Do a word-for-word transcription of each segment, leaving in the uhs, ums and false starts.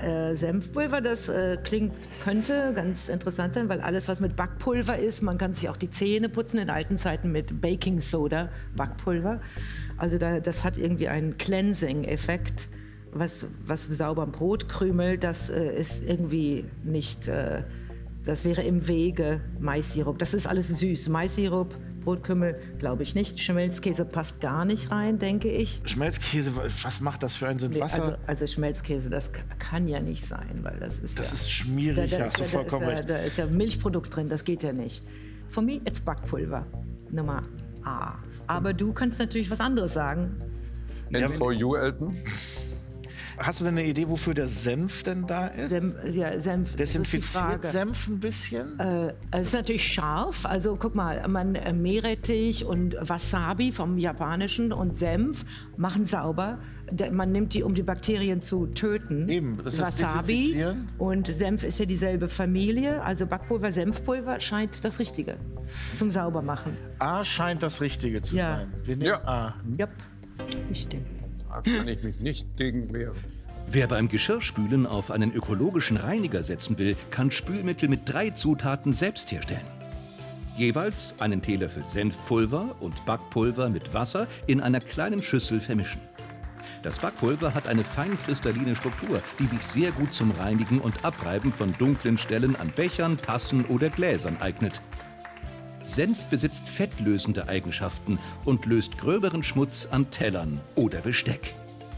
äh, Senfpulver, das äh, klingt, könnte ganz interessant sein, weil alles, was mit Backpulver ist, man kann sich auch die Zähne putzen in alten Zeiten mit Baking Soda, Backpulver. Also da, das hat irgendwie einen Cleansing-Effekt, was, was sauber Brotkrümel, das äh, ist irgendwie nicht, äh, das wäre im Wege Maissirup. Das ist alles süß. Maissirup, Brotkümmel, glaube ich nicht. Schmelzkäse passt gar nicht rein, denke ich. Schmelzkäse, was macht das für einen Sinn? Nee, Wasser? Also, also Schmelzkäse, das kann ja nicht sein, weil das ist Das ja, ist schmierig, da, da hast du ist, vollkommen da, recht. da ist ja Milchprodukt drin, das geht ja nicht. For me, it's Backpulver, Nummer A. Aber du kannst natürlich was anderes sagen. And for you, Elton? Hast du denn eine Idee, wofür der Senf denn da ist? Senf, ja, Senf, Desinfiziert Senf ein bisschen? Äh, es ist natürlich scharf. Also guck mal, man äh, Meerrettich und Wasabi vom Japanischen und Senf machen sauber. Da, man nimmt die, um die Bakterien zu töten. Eben, das heißt Wasabi desinfizieren. und Senf ist ja dieselbe Familie. Also Backpulver, Senfpulver scheint das Richtige zum Saubermachen. A scheint das Richtige zu Ja. sein. Wir nehmen Ja. A. Yep, bestimmt. Da kann ich mich nicht gegen wehren. Wer beim Geschirrspülen auf einen ökologischen Reiniger setzen will, kann Spülmittel mit drei Zutaten selbst herstellen. Jeweils einen Teelöffel Senfpulver und Backpulver mit Wasser in einer kleinen Schüssel vermischen. Das Backpulver hat eine feinkristalline Struktur, die sich sehr gut zum Reinigen und Abreiben von dunklen Stellen an Bechern, Tassen oder Gläsern eignet. Senf besitzt fettlösende Eigenschaften und löst gröberen Schmutz an Tellern oder Besteck.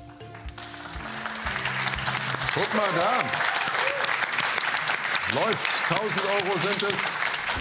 Guck mal da. Läuft. tausend Euro sind es.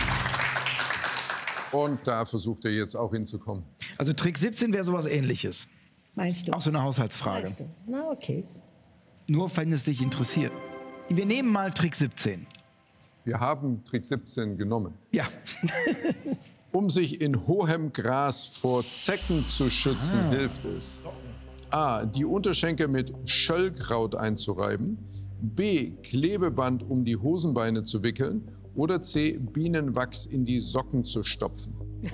Und da versucht er jetzt auch hinzukommen. Also Trick siebzehn wäre sowas Ähnliches. Meinst du? Auch so eine Haushaltsfrage. Meinst du? Na, okay. Nur wenn es dich interessiert. Wir nehmen mal Trick siebzehn. Wir haben Trick siebzehn genommen. Ja. Um sich in hohem Gras vor Zecken zu schützen, Ah. hilft es: A. Die Unterschenkel mit Schöllkraut einzureiben. B. Klebeband um die Hosenbeine zu wickeln. Oder C. Bienenwachs in die Socken zu stopfen.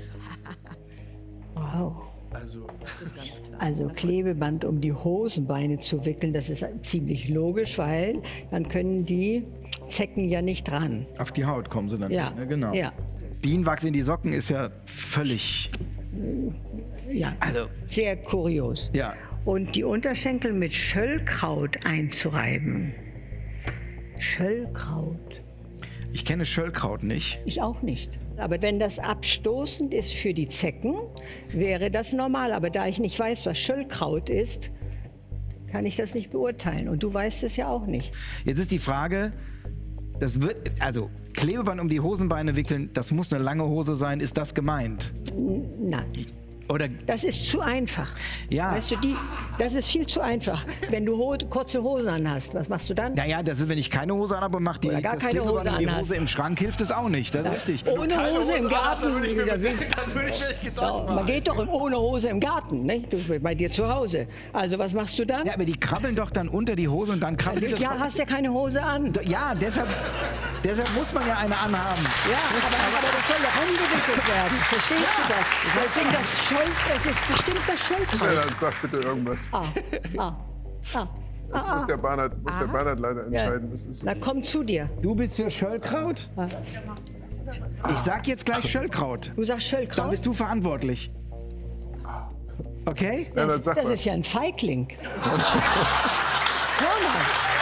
Wow. Also, Also Klebeband um die Hosenbeine zu wickeln, das ist ziemlich logisch, weil dann können die Zecken ja nicht ran. Auf die Haut kommen sie dann. Ja, Ne? Genau. ja. Bienenwachs in die Socken ist ja völlig... Ja, Also- sehr kurios. Ja. Und die Unterschenkel mit Schöllkraut einzureiben. Schöllkraut. Ich kenne Schöllkraut nicht. Ich auch nicht. Aber wenn das abstoßend ist für die Zecken, wäre das normal. Aber da ich nicht weiß, was Schöllkraut ist, kann ich das nicht beurteilen. Und du weißt es ja auch nicht. Jetzt ist die Frage, das wird, also Klebeband um die Hosenbeine wickeln, das muss eine lange Hose sein. Ist das gemeint? Nein. Oder Das ist zu einfach. Ja. Weißt du, die, das ist viel zu einfach. Wenn du ho kurze Hosen anhast, was machst du dann? naja, das ist, wenn ich keine Hose anhabe und mache die Oder gar das keine Klebeband Hose um die anhast. Hose im Schrank, hilft es auch nicht. Das ist richtig. Ohne Hose im Garten. Dann würde ich mir, Ja, dann würde ich mir echt ja, Gedanken man geht doch im- ohne Hose im Garten, nicht? Du, bei dir zu Hause. Also was machst du dann? Ja, aber die krabbeln doch dann unter die Hose und dann krabbeln das. Ja, hast ja keine Hose an. Ja, deshalb, deshalb muss man ja eine anhaben. Ja, aber, aber das soll doch umgewickelt werden. Verstehst du das? Deswegen das Schöll, es ist bestimmt das Schöllkraut. Ja, dann sag bitte irgendwas. Ah, ah, ah. Das ah, muss der Bernhard, muss der Aha. Bernhard leider Ja. entscheiden. Das ist Na komm zu dir. Du bist für Schöllkraut? Ich sag jetzt gleich Schöllkraut. Du sagst Dann Schöllkraut? bist du verantwortlich. Okay? ja, dann Das, sag das mal. ist ja ein Feigling. Hör mal.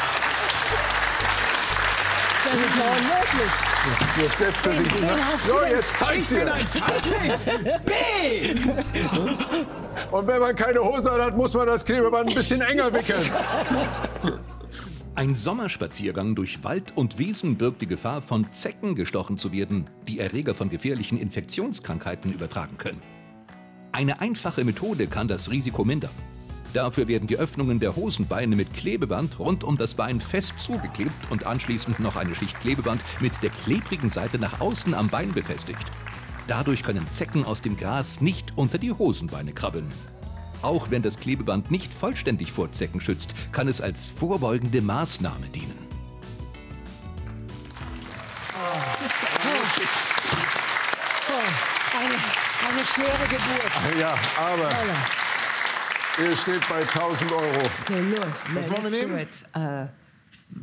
Das ist ja unmöglich. Jetzt setzt er sich. Wen hast So, du denn? jetzt zeig's dir. B! Und wenn man keine Hose hat, muss man das Klebeband ein bisschen enger wickeln. Ein Sommerspaziergang durch Wald und Wiesen birgt die Gefahr, von Zecken gestochen zu werden, die Erreger von gefährlichen Infektionskrankheiten übertragen können. Eine einfache Methode kann das Risiko mindern. Dafür werden die Öffnungen der Hosenbeine mit Klebeband rund um das Bein fest zugeklebt und anschließend noch eine Schicht Klebeband mit der klebrigen Seite nach außen am Bein befestigt. Dadurch können Zecken aus dem Gras nicht unter die Hosenbeine krabbeln. Auch wenn das Klebeband nicht vollständig vor Zecken schützt, kann es als vorbeugende Maßnahme dienen. Eine, eine schwere Geburt. Ja, aber ihr steht bei tausend Euro. Okay, los. Was wollen wir let's do nehmen? it. Äh,